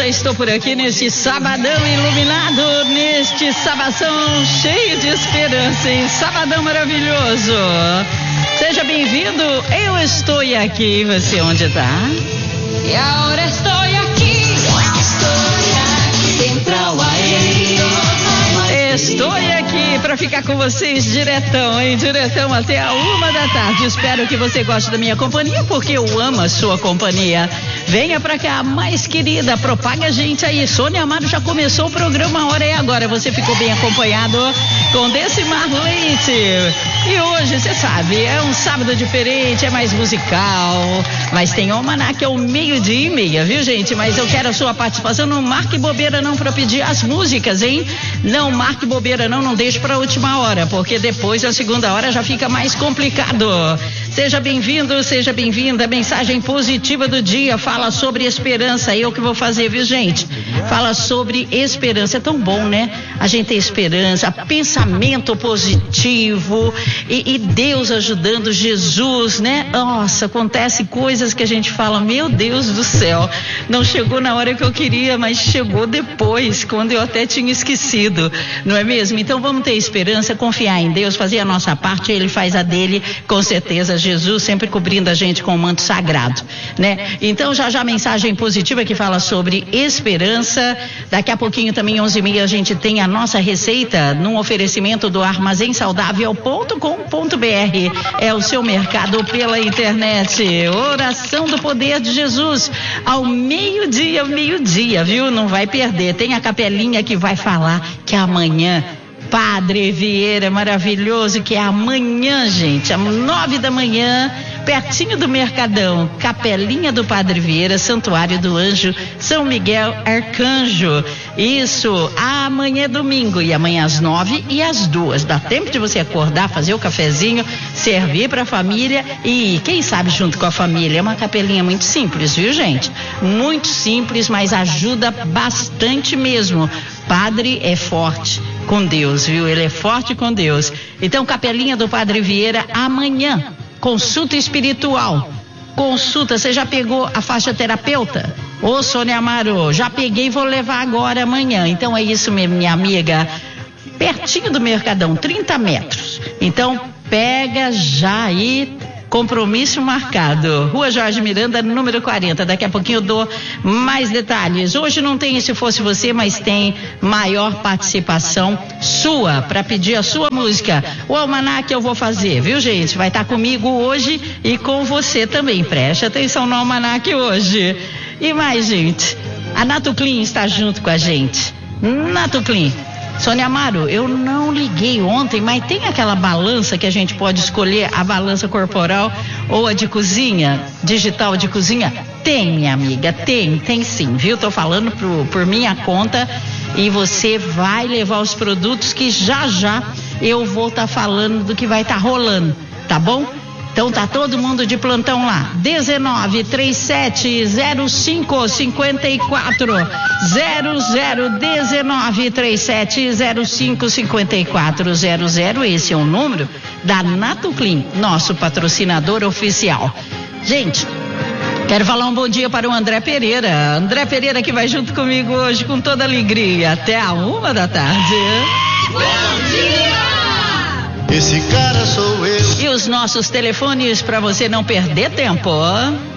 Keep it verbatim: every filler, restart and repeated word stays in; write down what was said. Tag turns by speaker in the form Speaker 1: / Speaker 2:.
Speaker 1: estou por aqui neste sabadão iluminado, neste sabação cheio de esperança, hein? Sabadão maravilhoso. Seja bem-vindo, eu estou aqui, você onde está? E agora estou aqui, Central Aéreo. Estou aqui para ficar com vocês diretão, hein? Diretão até a uma da tarde. Espero que você goste da minha companhia, porque eu amo a sua companhia. Venha pra cá, mais querida, propaga a gente aí. Sônia Amaro já começou o programa, a hora é agora. Você ficou bem acompanhado com Decimar Leite. E hoje, você sabe, é um sábado diferente, é mais musical, mas tem almanac ao meio-dia e meia, viu, gente? Mas eu quero a sua participação. Não marque bobeira não pra pedir as músicas, hein? Não marque bobeira não, não deixe pra última hora, porque depois da segunda hora já fica mais complicado. Seja bem-vindo, seja bem-vinda. Mensagem positiva do dia, fala sobre esperança. Eu que vou fazer, viu, gente? Fala sobre esperança. É tão bom, né? A gente ter esperança, pensamento positivo e, e Deus ajudando, Jesus, né? Nossa, acontece coisas que a gente fala, meu Deus do céu, não chegou na hora que eu queria, mas chegou depois, quando eu até tinha esquecido, não é mesmo? Então vamos ter esperança, confiar em Deus, fazer a nossa parte, Ele faz a dele, com certeza. Jesus sempre cobrindo a gente com o manto sagrado, né? Então já já mensagem positiva que fala sobre esperança. Daqui a pouquinho também, onze e meia, a gente tem a nossa receita num oferecimento do armazém saudável ponto com ponto br. É o seu mercado pela internet. Oração do poder de Jesus ao meio-dia, meio-dia, viu? Não vai perder. Tem a capelinha que vai falar que amanhã Padre Vieira, maravilhoso, que é amanhã, gente, às nove da manhã, pertinho do Mercadão, Capelinha do Padre Vieira, Santuário do Anjo, São Miguel Arcanjo. Isso, amanhã é domingo, e amanhã às nove e às duas. Dá tempo de você acordar, fazer o cafezinho, servir para a família e, quem sabe, junto com a família. É uma capelinha muito simples, viu, gente? Muito simples, mas ajuda bastante mesmo. Padre é forte com Deus, viu? Ele é forte com Deus. Então, Capelinha do Padre Vieira, amanhã, consulta espiritual. Consulta, você já pegou a faixa terapeuta? Ô, Sônia Amaro, já peguei e vou levar agora amanhã. Então é isso mesmo, minha amiga. Pertinho do Mercadão, trinta metros. Então, pega já aí. Compromisso marcado. Rua Jorge Miranda, número quarenta. Daqui a pouquinho eu dou mais detalhes. Hoje não tem Se Fosse Você, mas tem maior participação sua para pedir a sua música. O almanac eu vou fazer, viu, gente? Vai estar comigo hoje e com você também. Preste atenção no almanac hoje. E mais, gente, a Nato Clean está junto com a gente. Nato Clean. Sônia Amaro, eu não liguei ontem, mas tem aquela balança que a gente pode escolher, a balança corporal ou a de cozinha, digital de cozinha? Tem, minha amiga, tem, tem sim, viu? Tô falando pro, por minha conta e você vai levar os produtos que já já eu vou estar tá falando do que vai estar tá rolando, tá bom? Então tá todo mundo de plantão lá. dezenove, trinta e sete, zero cinco, cinquenta e quatro, zero zero, dezenove, trinta e sete, zero cinco, cinquenta e quatro, zero zero. Esse é o número da Nato Clean, nosso patrocinador oficial. Gente, quero falar um bom dia para o André Pereira. André Pereira que vai junto comigo hoje com toda alegria até a uma da tarde. Bom dia!
Speaker 2: Esse cara sou eu.
Speaker 1: E os nossos telefones para você não perder tempo.